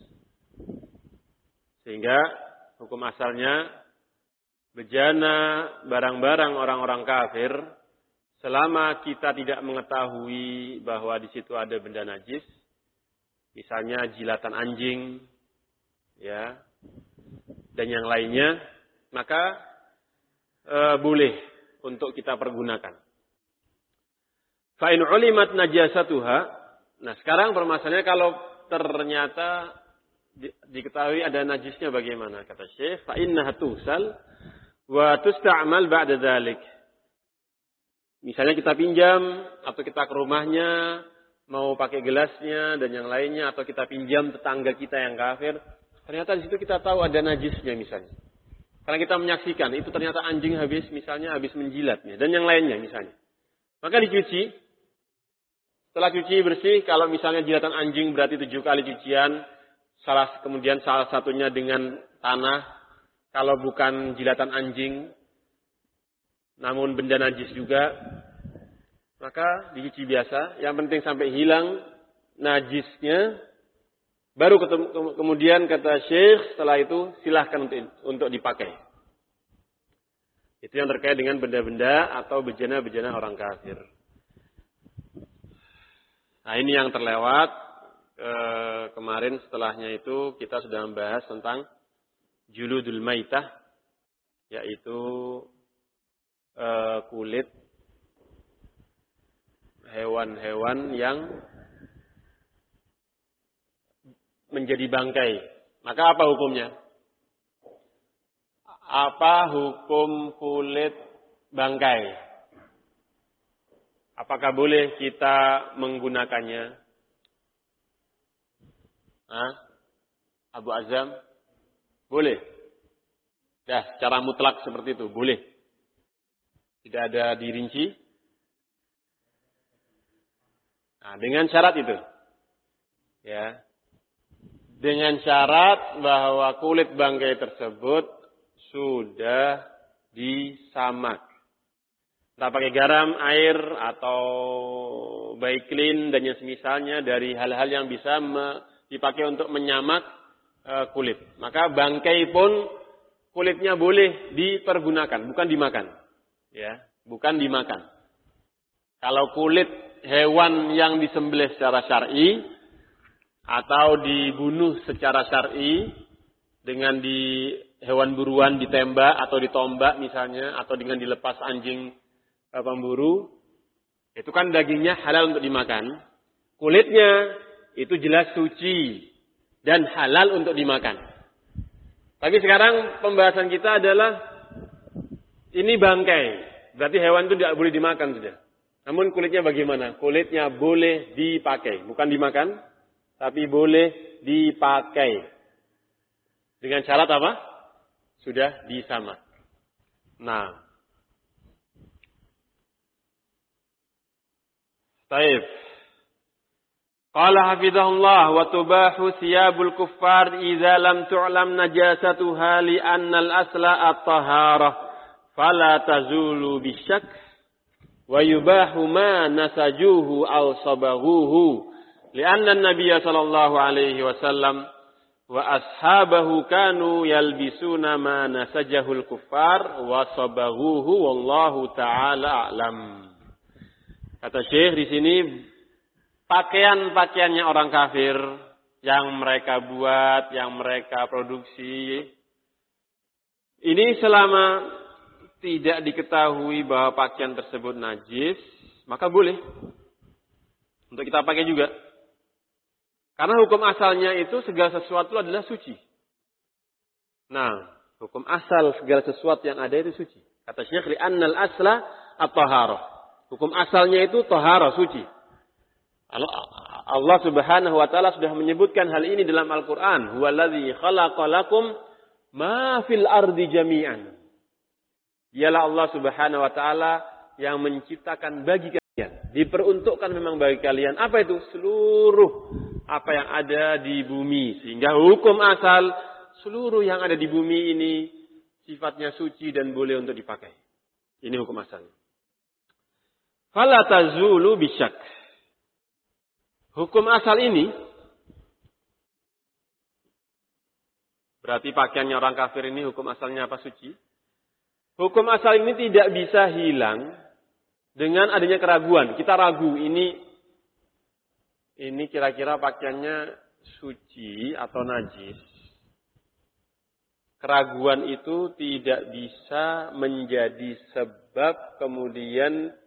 Sehingga hukum asalnya bejana barang-barang orang-orang kafir selama kita tidak mengetahui bahwa di situ ada benda najis, misalnya jilatan anjing, ya, dan yang lainnya, maka boleh untuk kita pergunakan. Fa in ulimat najasatuha. Nah, sekarang permasalahannya kalau ternyata diketahui ada najisnya bagaimana? Kata Syekh, fa innaha tusal wa tusta'mal ba'da dzalik. Misalnya kita pinjam atau kita ke rumahnya mau pakai gelasnya dan yang lainnya, atau kita pinjam tetangga kita yang kafir, ternyata di situ kita tahu ada najisnya misalnya. Karena kita menyaksikan itu ternyata anjing habis menjilatnya dan yang lainnya misalnya. Maka dicuci. Setelah cuci bersih, kalau misalnya jilatan anjing berarti 7 kali cucian, kemudian salah satunya dengan tanah. Kalau bukan jilatan anjing, namun benda najis juga, maka dicuci biasa. Yang penting sampai hilang najisnya, baru kemudian kata Syekh, setelah itu silahkan untuk dipakai. Itu yang terkait dengan benda-benda atau bejana-bejana orang kafir. Nah, ini yang terlewat kemarin. Setelahnya itu kita sudah membahas tentang juludul maitah, yaitu kulit hewan-hewan yang menjadi bangkai. Maka apa hukumnya? Apa hukum kulit bangkai? Apakah boleh kita menggunakannya? Abu Azam? Boleh. Ya, secara mutlak seperti itu, boleh. Tidak ada dirinci. Nah, dengan syarat itu. Ya. Dengan syarat bahwa kulit bangkai tersebut sudah disamak. Entah pakai garam, air, atau baiklin dan yang semisalnya dari hal-hal yang bisa dipakai untuk menyamak kulit. Maka bangkai pun kulitnya boleh dipergunakan, bukan dimakan. Ya, bukan dimakan. Kalau kulit hewan yang disembelih secara syar'i atau dibunuh secara syar'i dengan hewan buruan ditembak atau ditombak misalnya, atau dengan dilepas anjing pemburu, itu kan dagingnya halal untuk dimakan. Kulitnya itu jelas suci dan halal untuk dimakan. Tapi sekarang pembahasan kita adalah ini bangkai, berarti hewan itu tidak boleh dimakan sudah. Namun kulitnya bagaimana? Kulitnya boleh dipakai, bukan dimakan, tapi boleh dipakai. Dengan syarat apa? Sudah disamak. Nah, baik. Qala hafizahullah wa tubahu thiyabul kuffar idza lam tu'lam najasatuha li anna al-asla at-taharah fala tazulu bisyak wa yubahu ma nasajuhu aw sabaghuhu li anna an-nabiy sallallahu alaihi wasallam wa ashabahu kanu yalbisuna ma nasajahul kuffar wa sabaghuhu wallahu ta'ala a'lam. Kata Syekh di sini, pakaian-pakaiannya orang kafir yang mereka buat, yang mereka produksi, ini selama tidak diketahui bahwa pakaian tersebut najis, maka boleh untuk kita pakai juga. Karena hukum asalnya itu segala sesuatu adalah suci. Nah, hukum asal segala sesuatu yang ada itu suci. Kata Syekh, li'annal asla at-taharah. Hukum asalnya itu taharah, suci. Allah Subhanahu wa taala sudah menyebutkan hal ini dalam Al-Qur'an, "Huwallazi khalaqalakum ma fil ardi jami'an." Dialah Allah Subhanahu wa taala yang menciptakan bagi kalian, diperuntukkan memang bagi kalian apa itu? Seluruh apa yang ada di bumi, sehingga hukum asal seluruh yang ada di bumi ini sifatnya suci dan boleh untuk dipakai. Ini hukum asalnya. Fala tazulu bisyak. Hukum asal ini berarti pakaiannya orang kafir ini hukum asalnya apa? Suci. Hukum asal ini tidak bisa hilang dengan adanya keraguan. Kita ragu ini kira-kira pakaiannya suci atau najis. Keraguan itu tidak bisa menjadi sebab kemudian